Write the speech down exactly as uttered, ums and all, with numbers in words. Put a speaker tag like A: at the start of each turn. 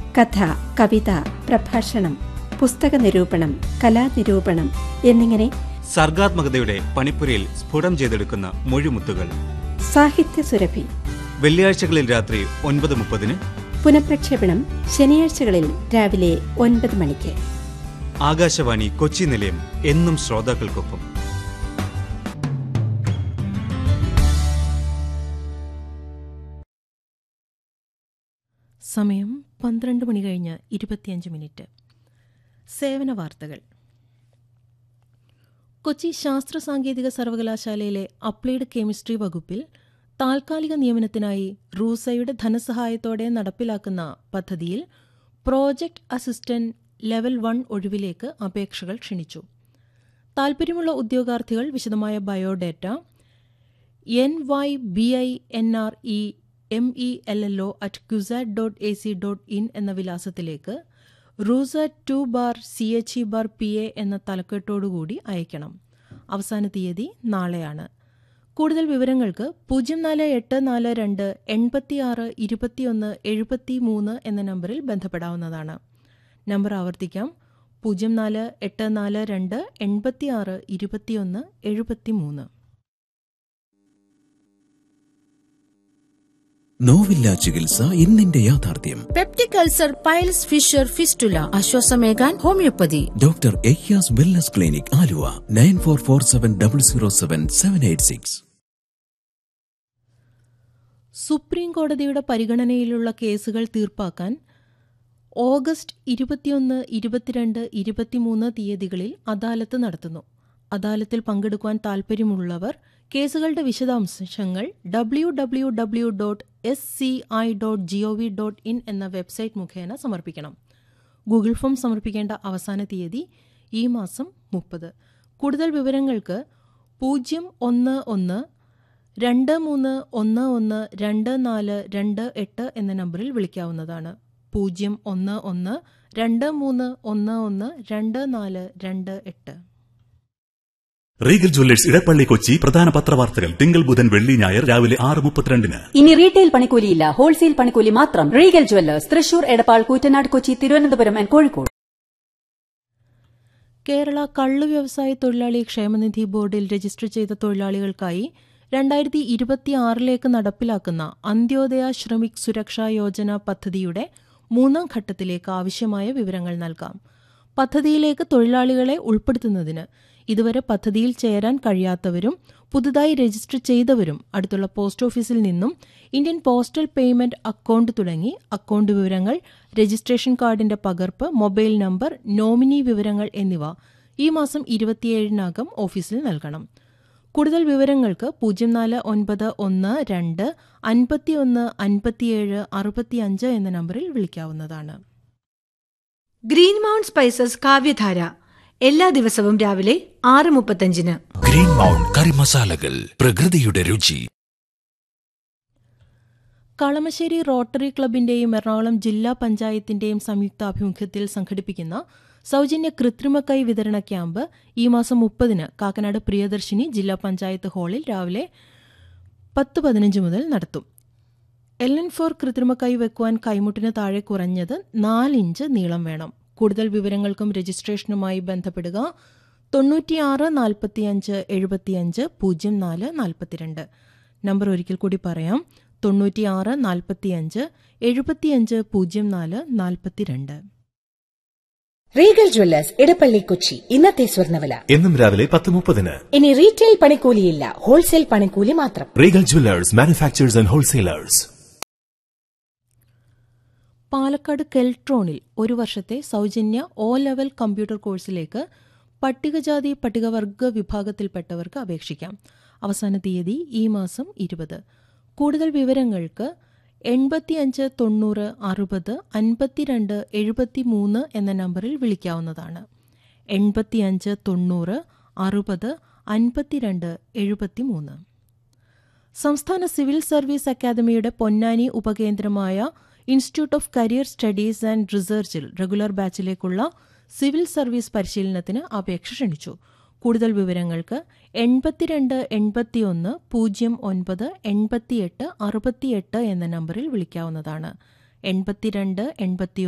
A: കഥ, കവിത, പ്രഭാഷണം, പുസ്തക നിരൂപണം, കലാനിരൂപണം എന്നിങ്ങനെ
B: സർഗാത്മകതയുടെ പണിപ്പുരയിൽ സ്ഫുടം ചെയ്തെടുക്കുന്ന മൊഴിമുത്തുകൾ.
A: സാഹിത്യ സുരഭി.
B: വെള്ളിയാഴ്ചകളിൽ രാത്രി ഒൻപത് മുപ്പതിന്.
A: പുനഃപ്രക്ഷേപണം ശനിയാഴ്ചകളിൽ രാവിലെ ഒൻപത് മണിക്ക്.
B: ആകാശവാണി കൊച്ചി നിലയം എന്നും ശ്രോതാക്കൾക്കൊപ്പം.
C: സമയം പന്ത്രണ്ട് മണി കഴിഞ്ഞ് ഇരുപത്തിയഞ്ച് മിനിറ്റ്. സേവന വാർത്തകൾ. കൊച്ചി ശാസ്ത്ര സാങ്കേതിക സർവകലാശാലയിലെ അപ്ലൈഡ് കെമിസ്ട്രി വകുപ്പിൽ താൽക്കാലിക നിയമനത്തിനായി റൂസയുടെ ധനസഹായത്തോടെ നടപ്പിലാക്കുന്ന പദ്ധതിയിൽ പ്രോജക്ട് അസിസ്റ്റന്റ് ലെവൽ വൺ ഒഴിവിലേക്ക് അപേക്ഷകൾ ക്ഷണിച്ചു. താൽപ്പര്യമുള്ള ഉദ്യോഗാർത്ഥികൾ വിശദമായ biodata N Y B I N R E M E L L O at CUSAT dot A C dot in എന്ന വിലാസത്തിലേക്ക് RUSA two bar C H E bar P A എന്ന തലക്കെട്ടോടുകൂടി അയക്കണം. അവസാന തീയതി നാളെയാണ്. കൂടുതൽ വിവരങ്ങൾക്ക് പൂജ്യം നാല് എട്ട് നാല് രണ്ട് എൺപത്തിയാറ് ഇരുപത്തിയൊന്ന് എഴുപത്തി മൂന്ന് എന്ന നമ്പറിൽ ബന്ധപ്പെടാവുന്നതാണ്. നമ്പർ ആവർത്തിക്കാം: പൂജ്യം നാല് എട്ട് നാല് രണ്ട് എൺപത്തിയാറ് ഇരുപത്തിയൊന്ന് എഴുപത്തി മൂന്ന്.
D: നോവില്ല ചികിത്സ ഇന്നിന്റെ യാഥാർത്ഥ്യം.
E: Peptic ulcer, piles, Fisher, fistula, ആശ്വാസമേകാൻ homeopathy.
D: Doctor Ayyaz wellness clinic, Aluva. Nine four four seven double zero seven seven eight six.
C: Supreme കോടതിയുടെ പരിഗണനയിലുള്ള കേസുകൾ തീർപ്പാക്കാൻ ഓഗസ്റ്റ് ഇരുപത്തിയൊന്ന്, ഇരുപത്തിരണ്ട്, ഇരുപത്തിമൂന്ന് തീയതികളിൽ അദാലത്ത് നടത്തുന്നു. അദാലത്തിൽ പങ്കെടുക്കുവാൻ താൽപ്പര്യമുള്ളവർ കേസുകളുടെ വിശദാംശങ്ങൾ W W W dot S C I dot G O V dot in എന്ന വെബ്സൈറ്റ് മുഖേന സമർപ്പിക്കണം. ഗൂഗിൾ ഫോം സമർപ്പിക്കേണ്ട അവസാന തീയതി ഈ മാസം മുപ്പത്. കൂടുതൽ വിവരങ്ങൾക്ക് പൂജ്യം ഒന്ന് ഒന്ന് രണ്ട് മൂന്ന് ഒന്ന് ഒന്ന് രണ്ട് നാല് രണ്ട് എട്ട് എന്ന നമ്പറിൽ വിളിക്കാവുന്നതാണ്. പൂജ്യം ഒന്ന് ഒന്ന് രണ്ട് മൂന്ന് ഒന്ന് ഒന്ന് രണ്ട് നാല് രണ്ട് എട്ട്.
F: Regal Jewellers Edappally Kochi. പ്രധാന പത്രവാർത്തകൾ തിങ്കൾ, ബുധൻ, വെള്ളി, ഞായർ രാവിലെ ആറ് മുപ്പത്തിരണ്ടിന്.
G: ഇനി റീറ്റെയിൽ പണിക്കൂലിയില്ല, ഹോൾസെയിൽ പണിക്കൂലി മാത്രം. Regal Jewellers, Thrissur, Edappal, Koottanad, Kochi, Thiruvananthapuram and Kozhikode.
C: Kerala കള്ളു വ്യവസായ തൊഴിലാളി ക്ഷേമനിധി ബോർഡിൽ രജിസ്റ്റർ ചെയ്ത തൊഴിലാളികൾക്കായി രണ്ടായിരത്തി ഇരുപത്തിയാറിലേക്ക് നടപ്പിലാക്കുന്ന അന്ത്യോദയ ശ്രമിക് സുരക്ഷാ യോജന പദ്ധതിയുടെ മൂന്നാം ഘട്ടത്തിലേക്ക് ആവശ്യമായ വിവരങ്ങൾ നൽകാം. പദ്ധതിയിലേക്ക് തൊഴിലാളികളെ ഉൾപ്പെടുത്തുന്നതിന് ഇതുവരെ പദ്ധതിയിൽ ചേരാൻ കഴിയാത്തവരും പുതുതായി രജിസ്റ്റർ ചെയ്തവരും അടുത്തുള്ള പോസ്റ്റ് ഓഫീസിൽ നിന്നും ഇന്ത്യൻ പോസ്റ്റൽ പേയ്മെന്റ് അക്കൌണ്ട് തുടങ്ങി അക്കൌണ്ട് വിവരങ്ങൾ, രജിസ്ട്രേഷൻ കാർഡിന്റെ പകർപ്പ്, മൊബൈൽ നമ്പർ, നോമിനി വിവരങ്ങൾ എന്നിവ ഈ മാസം ഇരുപത്തിയേഴിനകം ഓഫീസിൽ നൽകണം. കൂടുതൽ വിവരങ്ങൾക്ക് പൂജ്യം നാല് ഒൻപത് ഒന്ന് രണ്ട് അൻപത്തിയൊന്ന് അൻപത്തിയേഴ് അറുപത്തിയഞ്ച് എന്ന നമ്പറിൽ വിളിക്കാവുന്നതാണ്.
H: ഗ്രീൻ മൗണ്ട് സ്പൈസസ് കാവ്യധാര എല്ലാ ദിവസവും രാവിലെ ആറ് മുപ്പത്തഞ്ചിന്.
D: ഗ്രീൻ മൗണ്ട് കറി മസാലകൾ, പ്രകൃതിയുടെ രുചി.
C: കളമശ്ശേരി റോട്ടറി ക്ലബിന്റെയും എറണാകുളം ജില്ലാ പഞ്ചായത്തിന്റെയും സംയുക്താഭിമുഖ്യത്തിൽ സംഘടിപ്പിക്കുന്ന സൗജന്യ കൃത്രിമക്കൈ വിതരണ ക്യാമ്പ് ഈ മാസം മുപ്പതിന് കാക്കനാട് പ്രിയദർശിനി ജില്ലാ പഞ്ചായത്ത് ഹാളിൽ രാവിലെ പത്ത് പതിനഞ്ച് മുതൽ നടത്തും. എൽ എൻ ഫോർ കൃത്രിമക്കൈ വെക്കുവാൻ കൈമുട്ടിന് താഴെ കുറഞ്ഞത് നാലിഞ്ച് നീളം വേണം. കൂടുതൽ വിവരങ്ങൾക്കും രജിസ്ട്രേഷനുമായി ബന്ധപ്പെടുക തൊണ്ണൂറ്റിയാറ് നാൽപ്പത്തിയഞ്ച് എഴുപത്തിയഞ്ച് പൂജ്യം നാല് നാൽപ്പത്തിരണ്ട്. നമ്പർ ഒരിക്കൽ കൂടി പറയാം: തൊണ്ണൂറ്റിയാറ് നാൽപ്പത്തിയഞ്ച് എഴുപത്തിയഞ്ച് പൂജ്യം നാല് നാൽപ്പത്തിരണ്ട്.
I: Regal Jewellers Edappally Kochi. ഇന്നത്തെ സ്വർണ്ണവില
F: എന്നും രാവിലെ പത്ത് മുപ്പതിന്.
I: ഇനി റീറ്റെയിൽ പണിക്കൂലിയില്ല, ഹോൾസെയിൽ പണിക്കൂലി മാത്രം.
F: Regal Jewellers, manufacturers and wholesalers.
C: Palakkad കെൽട്രോണിൽ ഒരു വർഷത്തെ സൗജന്യ ഒ ലെവൽ കമ്പ്യൂട്ടർ കോഴ്സിലേക്ക് പട്ടികജാതി പട്ടികവർഗ വിഭാഗത്തിൽപ്പെട്ടവർക്ക് അപേക്ഷിക്കാം. അവസാന തീയതി ഈ മാസം ഇരുപത്. കൂടുതൽ വിവരങ്ങൾക്ക് എൺപത്തിയഞ്ച് തൊണ്ണൂറ് അറുപത് അൻപത്തിരണ്ട് എഴുപത്തി മൂന്ന് എന്ന നമ്പറിൽ വിളിക്കാവുന്നതാണ്. എൺപത്തിയഞ്ച് തൊണ്ണൂറ് അറുപത് അൻപത്തിരണ്ട് എഴുപത്തി മൂന്ന്. സംസ്ഥാന സിവിൽ സർവീസ് അക്കാദമിയുടെ Ponnani ഉപകേന്ദ്രമായ institute of career studies and റിസർച്ചിൽ regular ബാച്ചിലേക്കുള്ള civil service പരിശീലനത്തിന് അപേക്ഷ ക്ഷണിച്ചു. കൂടുതൽ വിവരങ്ങൾക്ക് എൺപത്തിരണ്ട് എൺപത്തിയൊന്ന് പൂജ്യം ഒൻപത് എൺപത്തിയെട്ട് അറുപത്തിയെട്ട് എന്ന നമ്പറിൽ വിളിക്കാവുന്നതാണ്. എൺപത്തിരണ്ട് എൺപത്തി